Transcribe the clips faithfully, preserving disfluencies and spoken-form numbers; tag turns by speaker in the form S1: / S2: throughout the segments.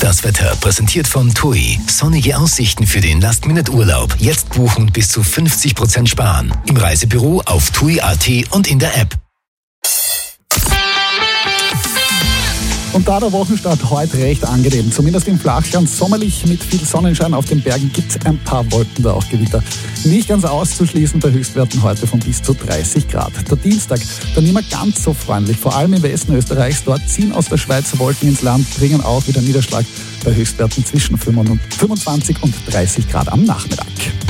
S1: Das Wetter präsentiert von T U I. Sonnige Aussichten für den Last-Minute-Urlaub. Jetzt buchen und bis zu fünfzig Prozent sparen. Im Reisebüro, auf T U I Punkt A T und in der App.
S2: Und da der Wochenstart heute recht angenehm, zumindest im Flachland sommerlich mit viel Sonnenschein auf den Bergen, gibt es ein paar Wolken, da auch Gewitter. Nicht ganz auszuschließen bei Höchstwerten heute von bis zu dreißig Grad. Der Dienstag, dann nicht mehr ganz so freundlich, vor allem im Westen Österreichs. Dort ziehen aus der Schweiz Wolken ins Land, bringen auch wieder Niederschlag bei Höchstwerten zwischen fünfundzwanzig und dreißig Grad am Nachmittag.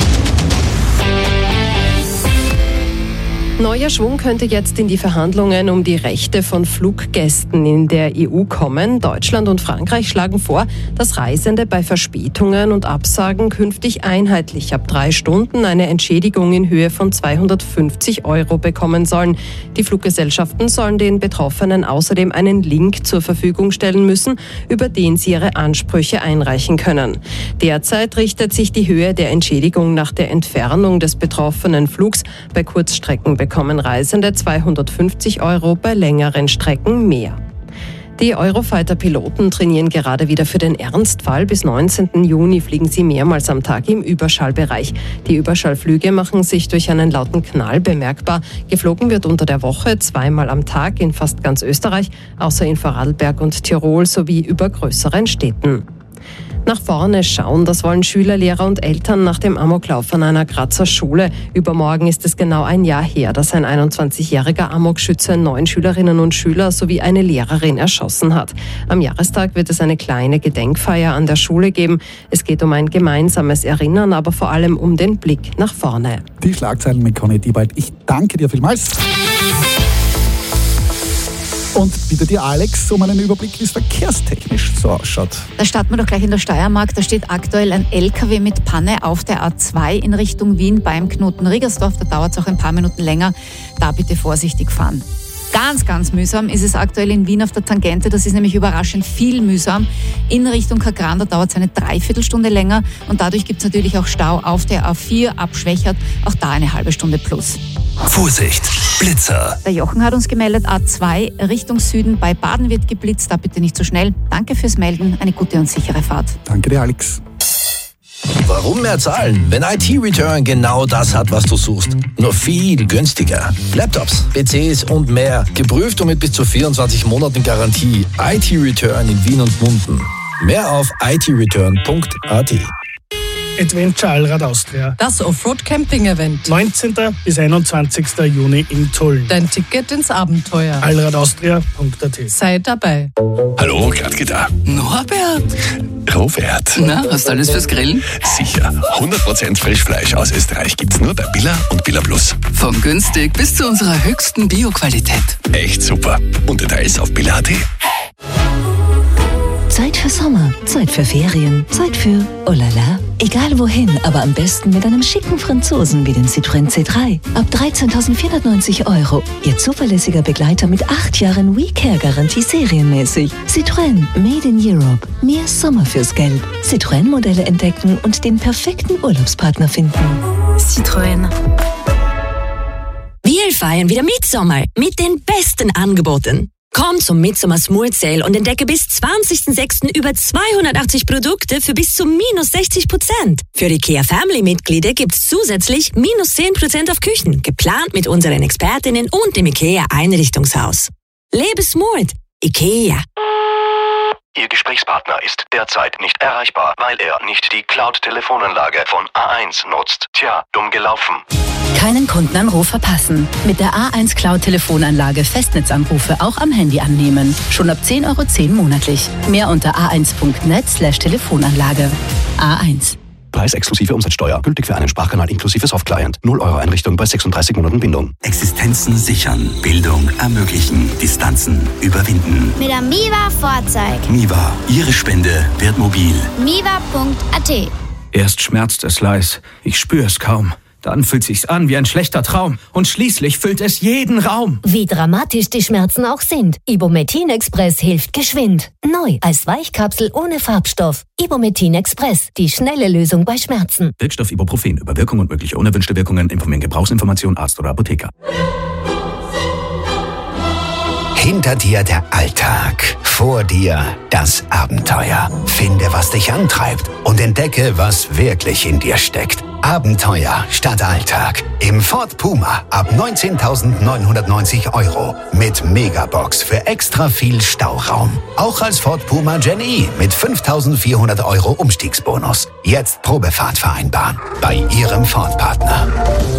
S3: Neuer Schwung könnte jetzt in die Verhandlungen um die Rechte von Fluggästen in der E U kommen. Deutschland und Frankreich schlagen vor, dass Reisende bei Verspätungen und Absagen künftig einheitlich ab drei Stunden eine Entschädigung in Höhe von zweihundertfünfzig Euro bekommen sollen. Die Fluggesellschaften sollen den Betroffenen außerdem einen Link zur Verfügung stellen müssen, über den sie ihre Ansprüche einreichen können. Derzeit richtet sich die Höhe der Entschädigung nach der Entfernung des betroffenen Flugs. Bei Kurzstrecken bekommen Reisende zweihundertfünfzig Euro, bei längeren Strecken mehr. Die Eurofighter-Piloten trainieren gerade wieder für den Ernstfall. Bis neunzehnten Juni fliegen sie mehrmals am Tag im Überschallbereich. Die Überschallflüge machen sich durch einen lauten Knall bemerkbar. Geflogen wird unter der Woche zweimal am Tag in fast ganz Österreich, außer in Vorarlberg und Tirol sowie über größeren Städten. Nach vorne schauen, das wollen Schüler, Lehrer und Eltern nach dem Amoklauf an einer Grazer Schule. Übermorgen ist es genau ein Jahr her, dass ein einundzwanzigjähriger Amokschütze neun Schülerinnen und Schüler sowie eine Lehrerin erschossen hat. Am Jahrestag wird es eine kleine Gedenkfeier an der Schule geben. Es geht um ein gemeinsames Erinnern, aber vor allem um den Blick nach vorne.
S2: Die Schlagzeilen mit Conny Diebald. Ich danke dir vielmals. Und bitte dir, Alex, um einen Überblick, wie es verkehrstechnisch so ausschaut.
S4: Da starten wir doch gleich in der Steiermark. Da steht aktuell ein L K W mit Panne auf der A zwei in Richtung Wien beim Knoten Riggersdorf. Da dauert es auch ein paar Minuten länger. Da bitte vorsichtig fahren. Ganz, ganz mühsam ist es aktuell in Wien auf der Tangente. Das ist nämlich überraschend viel mühsam. In Richtung Kagran, da dauert es eine Dreiviertelstunde länger. Und dadurch gibt es natürlich auch Stau auf der A vier, abschwächert. Auch da eine halbe Stunde plus.
S1: Vorsicht, Blitzer.
S4: Der Jochen hat uns gemeldet, A zwei Richtung Süden bei Baden wird geblitzt. Da bitte nicht so schnell. Danke fürs Melden. Eine gute und sichere Fahrt.
S2: Danke dir, Alex.
S1: Warum mehr zahlen, wenn I T Return genau das hat, was du suchst? Nur viel günstiger. Laptops, P Cs und mehr. Geprüft und mit bis zu vierundzwanzig Monaten Garantie. I T Return in Wien und Munden. Mehr auf i t return punkt a t.
S5: Adventure Allrad Austria.
S6: Das Offroad-Camping-Event.
S5: neunzehnten bis einundzwanzigsten Juni in Tulln.
S6: Dein Ticket ins Abenteuer.
S5: allradaustria punkt a t.
S6: Sei dabei.
S7: Hallo, Gradke da.
S8: Norbert.
S7: Robert.
S8: Na, hast du alles fürs Grillen?
S7: Sicher. hundert Prozent Frischfleisch aus Österreich gibt's nur bei Billa und Billa Plus.
S8: Von günstig bis zu unserer höchsten Bio-Qualität.
S7: Echt super. Und Details auf billa punkt a t.
S9: Zeit für Sommer, Zeit für Ferien, Zeit für oh la la. Egal wohin, aber am besten mit einem schicken Franzosen wie den Citroën C drei. Ab dreizehntausendvierhundertneunzig Euro. Ihr zuverlässiger Begleiter mit acht Jahren WeCare-Garantie serienmäßig. Citroën, Made in Europe. Mehr Sommer fürs Geld. Citroën-Modelle entdecken und den perfekten Urlaubspartner finden.
S10: Citroën. Wir feiern wieder Mitsommer mit den besten Angeboten. Komm zum Midsummer Smooth Sale und entdecke bis zwanzigsten sechsten über zweihundertachtzig Produkte für bis zu minus sechzig Prozent. Für IKEA Family Mitglieder gibt's zusätzlich minus zehn Prozent auf Küchen, geplant mit unseren Expertinnen und dem IKEA Einrichtungshaus. Lebe smooth. IKEA.
S11: Ihr Gesprächspartner ist derzeit nicht erreichbar, weil er nicht die Cloud-Telefonanlage von A eins nutzt. Tja, dumm gelaufen.
S12: Keinen Kundenanruf verpassen. Mit der A eins Cloud-Telefonanlage Festnetzanrufe auch am Handy annehmen. Schon ab zehn Euro zehn monatlich. Mehr unter a eins punkt net slash Telefonanlage. A eins.
S13: Preis exklusive Umsatzsteuer. Gültig für einen Sprachkanal inklusive Softclient. null Euro Einrichtung bei sechsunddreißig Monaten Bindung.
S14: Existenzen sichern. Bildung ermöglichen. Distanzen überwinden.
S15: Mit der Miva Vorzeig.
S14: Miva. Ihre Spende wird mobil.
S15: miva punkt a t.
S16: Erst schmerzt es leis. Ich spüre es kaum. Dann fühlt sich's an wie ein schlechter Traum. Und schließlich füllt es jeden Raum.
S17: Wie dramatisch die Schmerzen auch sind. Ibumetin Express hilft geschwind. Neu als Weichkapsel ohne Farbstoff. Ibumetin Express. Die schnelle Lösung bei Schmerzen.
S16: Wirkstoff Ibuprofen. Über Wirkung und mögliche unerwünschte Wirkungen informieren Gebrauchsinformation Arzt oder Apotheker.
S18: Hinter dir der Alltag, vor dir das Abenteuer. Finde, was dich antreibt und entdecke, was wirklich in dir steckt. Abenteuer statt Alltag. Im Ford Puma ab neunzehntausendneunhundertneunzig Euro. Mit Megabox für extra viel Stauraum. Auch als Ford Puma Gen E mit fünftausendvierhundert Euro Umstiegsbonus. Jetzt Probefahrt vereinbaren. Bei Ihrem Ford-Partner.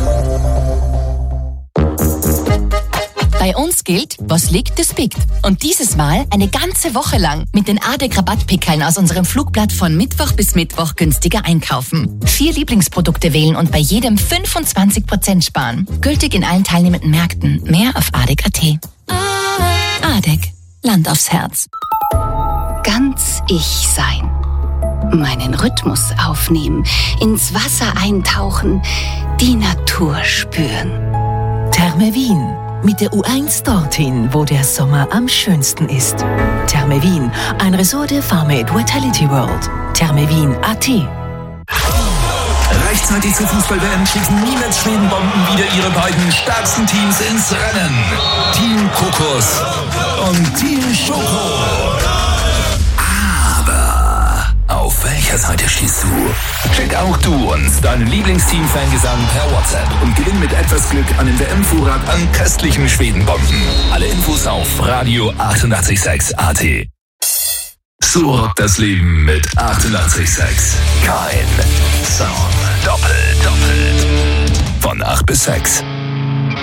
S19: Bei uns gilt, was liegt, das biegt. Und dieses Mal eine ganze Woche lang mit den A D E C-Rabattpickeln aus unserem Flugblatt von Mittwoch bis Mittwoch günstiger einkaufen. Vier Lieblingsprodukte wählen und bei jedem fünfundzwanzig Prozent sparen. Gültig in allen teilnehmenden Märkten. Mehr auf A D E C punkt A T. A D E C. Land aufs Herz.
S12: Ganz ich sein. Meinen Rhythmus aufnehmen, ins Wasser eintauchen, die Natur spüren.
S20: Therme Wien. Mit der U eins dorthin, wo der Sommer am schönsten ist. Therme Wien, ein Resort der Farmate Vitality World. Therme Wien punkt A T.
S21: Rechtzeitig zur Fußball-W M schießen Niemets Schwedenbomben wieder ihre beiden stärksten Teams ins Rennen. Team Kokos und Team Schoko. Aber auf welcher Seite stehst du? Schick auch du uns deinen Lieblingsteam-Fangesang per WhatsApp und gewinn mit etwas Glück einen W M-Vorrat an köstlichen Schwedenbomben. Alle Infos auf Radio achtundachtzig Komma sechs A T. So rockt das Leben mit achtundachtzig Komma sechs. Kein Song doppelt, doppelt. Von acht bis sechs.